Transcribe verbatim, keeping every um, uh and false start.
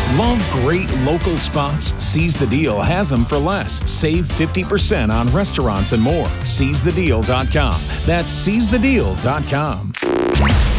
Love great local spots? Seize the Deal has them for less. Save fifty percent on restaurants and more. seize the deal dot com. That's seize the deal dot com.